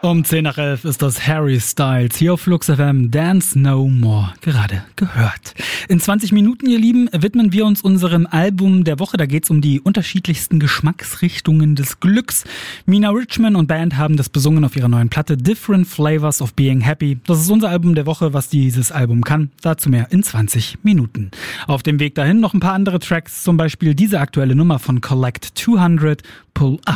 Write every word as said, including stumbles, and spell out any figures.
Um zehn nach elf ist das Harry Styles hier auf Flux F M Dance No More gerade gehört. In zwanzig Minuten, ihr Lieben, widmen wir uns unserem Album der Woche. Da geht's um die unterschiedlichsten Geschmacksrichtungen des Glücks. Mina Richman und Band haben das besungen auf ihrer neuen Platte Different Flavors of Being Happy. Das ist unser Album der Woche, was dieses Album kann. Dazu mehr in zwanzig Minuten. Auf dem Weg dahin noch ein paar andere Tracks, zum Beispiel diese aktuelle Nummer von Collect zweihundert, Pull Up.